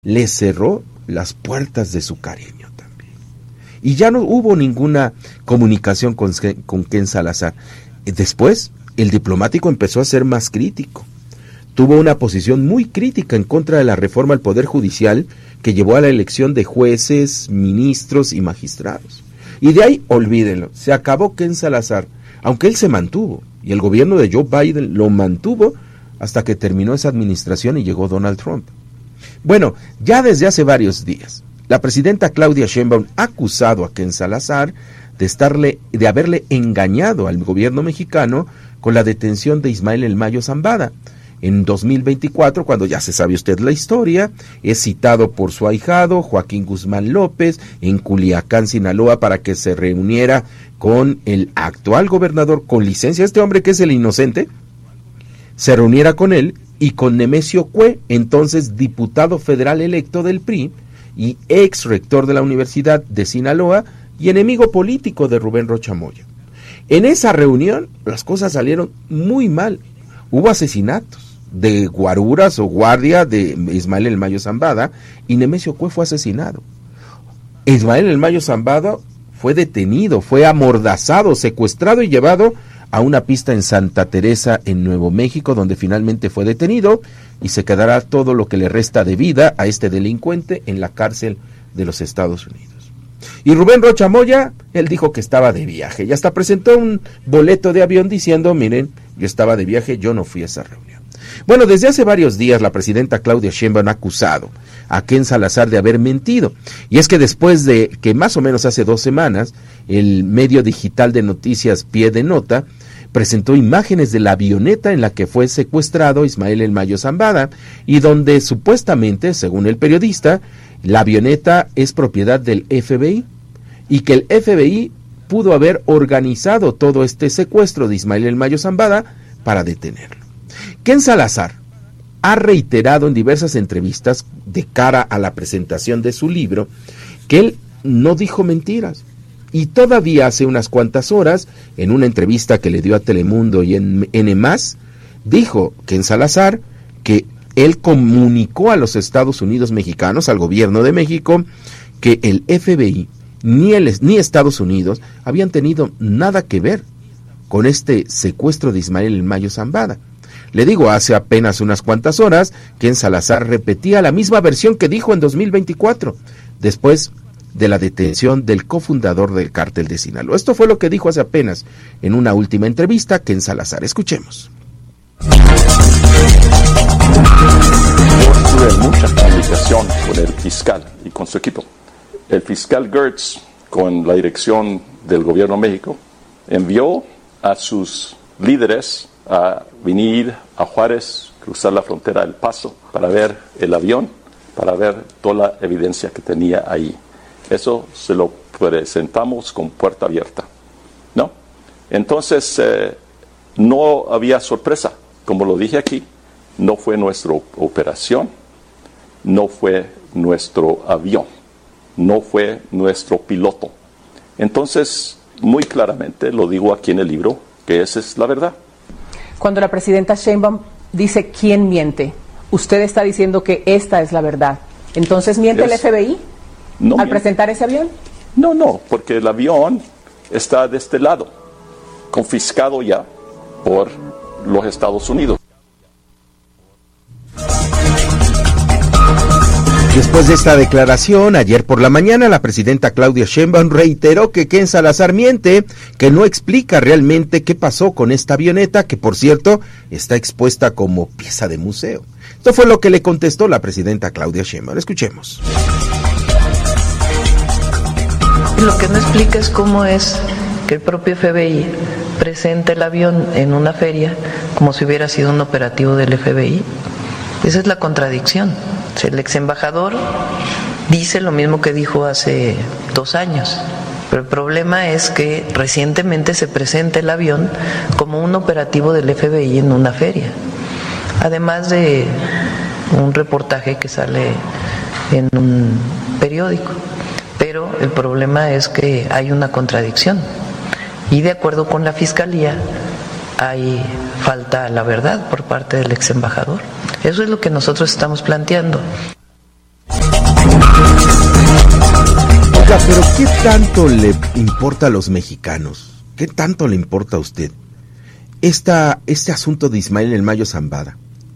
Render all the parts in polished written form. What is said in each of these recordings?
le cerró las puertas de su cariño también. Y ya no hubo ninguna comunicación con Ken Salazar. Después, el diplomático empezó a ser más crítico. Tuvo una posición muy crítica en contra de la reforma al Poder Judicial que llevó a la elección de jueces, ministros y magistrados. Y de ahí, olvídenlo, se acabó Ken Salazar, aunque él se mantuvo, y el gobierno de Joe Biden lo mantuvo hasta que terminó esa administración y llegó Donald Trump. Bueno, ya desde hace varios días, la presidenta Claudia Sheinbaum ha acusado a Ken Salazar de haberle engañado al gobierno mexicano con la detención de Ismael El Mayo Zambada. En 2024, cuando ya se sabe usted la historia, es citado por su ahijado, Joaquín Guzmán López, en Culiacán, Sinaloa, para que se reuniera con el actual gobernador con licencia, este hombre que es el inocente, se reuniera con él y con Nemesio Cue, entonces diputado federal electo del PRI y ex rector de la Universidad de Sinaloa y enemigo político de Rubén Rocha Moya. En esa reunión las cosas salieron muy mal. Hubo asesinatos de guaruras o guardia de Ismael El Mayo Zambada y Nemesio Cue fue asesinado. Ismael El Mayo Zambada fue detenido, fue amordazado, secuestrado y llevado a una pista en Santa Teresa, en Nuevo México, donde finalmente fue detenido y se quedará todo lo que le resta de vida a este delincuente en la cárcel de los Estados Unidos. Y Rubén Rocha Moya, él dijo que estaba de viaje y hasta presentó un boleto de avión diciendo, miren, yo estaba de viaje, yo no fui a esa reunión. Bueno, desde hace varios días la presidenta Claudia Sheinbaum ha acusado a Ken Salazar de haber mentido. Y es que después de que más o menos hace 2 semanas, el medio digital de noticias Pie de Nota presentó imágenes de la avioneta en la que fue secuestrado Ismael El Mayo Zambada y donde supuestamente, según el periodista, la avioneta es propiedad del FBI y que el FBI pudo haber organizado todo este secuestro de Ismael El Mayo Zambada para detenerlo. Ken Salazar ha reiterado en diversas entrevistas de cara a la presentación de su libro que él no dijo mentiras. Y todavía hace unas cuantas horas, en una entrevista que le dio a Telemundo y en N+, dijo Ken Salazar que él comunicó a los Estados Unidos mexicanos, al gobierno de México, que el FBI ni Estados Unidos habían tenido nada que ver con este secuestro de Ismael El Mayo Zambada. Le digo, hace apenas unas cuantas horas, Ken Salazar repetía la misma versión que dijo en 2024, después de la detención del cofundador del cártel de Sinaloa. Esto fue lo que dijo hace apenas en una última entrevista Ken Salazar. Escuchemos. Yo tuve mucha comunicación con el fiscal y con su equipo. El fiscal Gertz, con la dirección del gobierno de México, envió a sus líderes a venir a Juárez, cruzar la frontera del Paso, para ver el avión, para ver toda la evidencia que tenía ahí. Eso se lo presentamos con puerta abierta, ¿no? Entonces, no había sorpresa. Como lo dije aquí, no fue nuestra operación, no fue nuestro avión, no fue nuestro piloto. Entonces, muy claramente lo digo aquí en el libro, que esa es la verdad. Cuando la presidenta Sheinbaum dice quién miente, usted está diciendo que esta es la verdad. Entonces, ¿miente el FBI al presentar ese avión? No, porque el avión está de este lado, confiscado ya por los Estados Unidos. Después de esta declaración, ayer por la mañana, la presidenta Claudia Sheinbaum reiteró que Ken Salazar miente, que no explica realmente qué pasó con esta avioneta, que por cierto, está expuesta como pieza de museo. Esto fue lo que le contestó la presidenta Claudia Sheinbaum. Escuchemos. Lo que no explica es cómo es que el propio FBI presenta el avión en una feria como si hubiera sido un operativo del FBI. Esa es la contradicción. El ex embajador dice lo mismo que dijo hace 2 años, pero el problema es que recientemente se presenta el avión como un operativo del FBI en una feria, además de un reportaje que sale en un periódico. Pero el problema es que hay una contradicción y de acuerdo con la Fiscalía hay falta a la verdad por parte del ex embajador. Eso es lo que nosotros estamos planteando. Pero ¿qué tanto le importa a los mexicanos? ¿Qué tanto le importa a usted este asunto de Ismael El Mayo Zambada?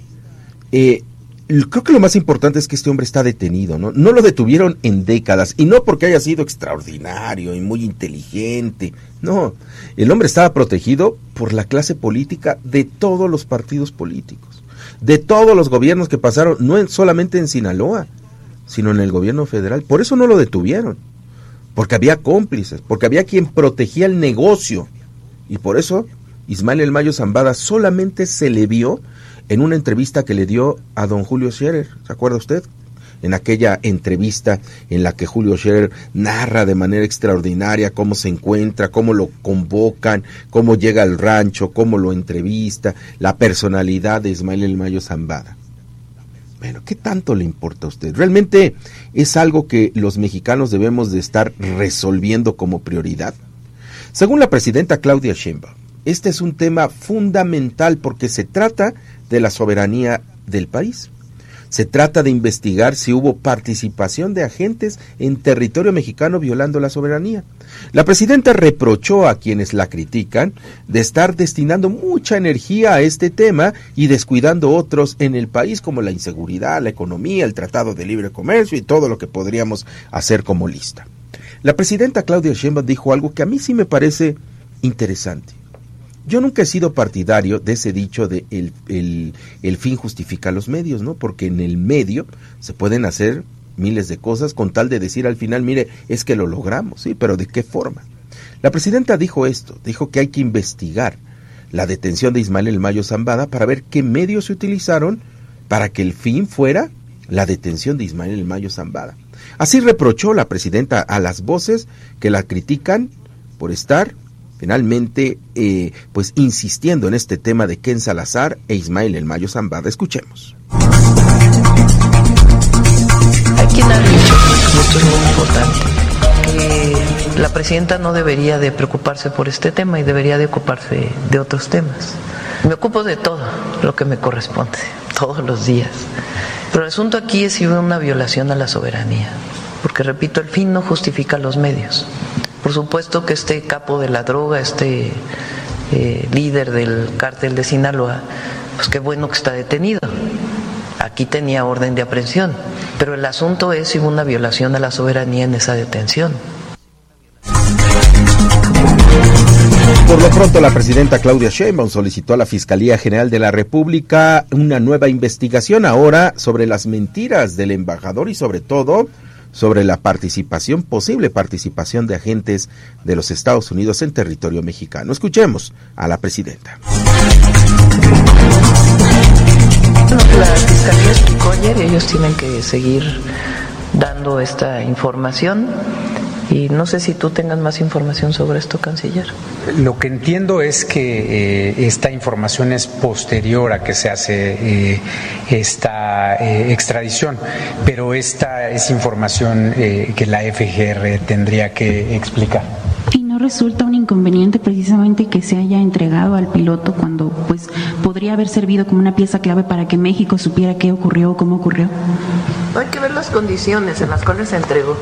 Creo que lo más importante es que este hombre está detenido, ¿no? No lo detuvieron en décadas, y no porque haya sido extraordinario y muy inteligente, no. El hombre estaba protegido por la clase política de todos los partidos políticos, de todos los gobiernos que pasaron, no solamente en Sinaloa, sino en el gobierno federal. Por eso no lo detuvieron, porque había cómplices, porque había quien protegía el negocio, y por eso Ismael El Mayo Zambada solamente se le vio en una entrevista que le dio a don Julio Scherer, ¿se acuerda usted? En aquella entrevista en la que Julio Scherer narra de manera extraordinaria cómo se encuentra, cómo lo convocan, cómo llega al rancho, cómo lo entrevista, la personalidad de Ismael El Mayo Zambada. Bueno, ¿qué tanto le importa a usted? Realmente es algo que los mexicanos debemos de estar resolviendo como prioridad. Según la presidenta Claudia Sheinbaum, este es un tema fundamental porque se trata de la soberanía del país. Se trata de investigar si hubo participación de agentes en territorio mexicano violando la soberanía. La presidenta reprochó a quienes la critican de estar destinando mucha energía a este tema y descuidando otros en el país, como la inseguridad, la economía, el Tratado de Libre Comercio y todo lo que podríamos hacer como lista. La presidenta Claudia Sheinbaum dijo algo que a mí sí me parece interesante. Yo nunca he sido partidario de ese dicho de el fin justifica los medios, ¿no? Porque en el medio se pueden hacer miles de cosas con tal de decir al final, mire, es que lo logramos, ¿sí? Pero ¿de qué forma? La presidenta dijo esto, dijo que hay que investigar la detención de Ismael El Mayo Zambada para ver qué medios se utilizaron para que el fin fuera la detención de Ismael El Mayo Zambada. Así reprochó la presidenta a las voces que la critican por estar finalmente pues insistiendo en este tema de Ken Salazar e Ismael El Mayo Zambada. Escuchemos. Hay quien ha dicho, y esto es muy importante, que la presidenta no debería de preocuparse por este tema y debería de ocuparse de otros temas. Me ocupo de todo lo que me corresponde, todos los días. Pero el asunto aquí es si hubo una violación a la soberanía, porque repito, el fin no justifica los medios. Por supuesto que este capo de la droga, líder del cártel de Sinaloa, pues qué bueno que está detenido. Aquí tenía orden de aprehensión, pero el asunto es si hubo una violación a la soberanía en esa detención. Por lo pronto, la presidenta Claudia Sheinbaum solicitó a la Fiscalía General de la República una nueva investigación ahora sobre las mentiras del embajador y sobre todo sobre la posible participación de agentes de los Estados Unidos en territorio mexicano. Escuchemos a la presidenta. La Fiscalía explicó ayer y ellos tienen que seguir dando esta información. Y no sé si tú tengas más información sobre esto, canciller. Lo que entiendo es que esta información es posterior a que se hace esta extradición, pero esta es información que la FGR tendría que explicar. ¿Y no resulta un inconveniente precisamente que se haya entregado al piloto cuando pues podría haber servido como una pieza clave para que México supiera qué ocurrió o cómo ocurrió? Hay que ver las condiciones en las cuales se entregó.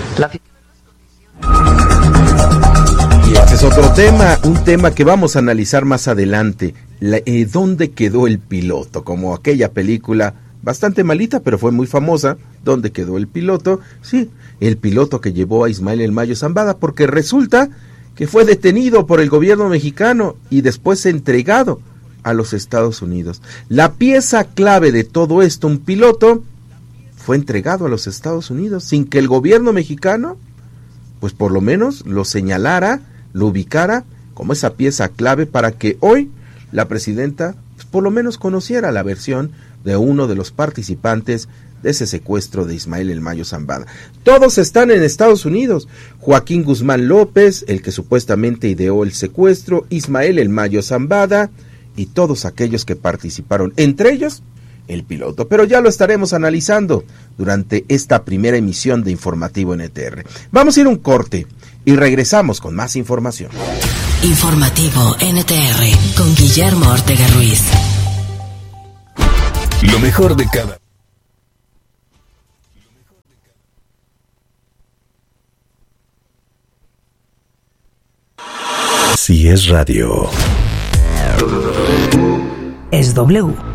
Y ese es otro tema, un tema que vamos a analizar más adelante. ¿Dónde quedó el piloto? Como aquella película bastante malita, pero fue muy famosa. ¿Dónde quedó el piloto? Sí, el piloto que llevó a Ismael El Mayo Zambada, porque resulta que fue detenido por el gobierno mexicano y después entregado a los Estados Unidos. La pieza clave de todo esto, un piloto, fue entregado a los Estados Unidos sin que el gobierno mexicano pues por lo menos lo señalara, lo ubicara como esa pieza clave para que hoy la presidenta pues, por lo menos conociera la versión de uno de los participantes de ese secuestro de Ismael El Mayo Zambada. Todos están en Estados Unidos. Joaquín Guzmán López, el que supuestamente ideó el secuestro, Ismael El Mayo Zambada y todos aquellos que participaron, entre ellos el piloto, pero ya lo estaremos analizando durante esta primera emisión de Informativo NTR. Vamos a ir a un corte y regresamos con más información. Informativo NTR con Guillermo Ortega Ruiz. Lo mejor de cada... Si es radio. Es W.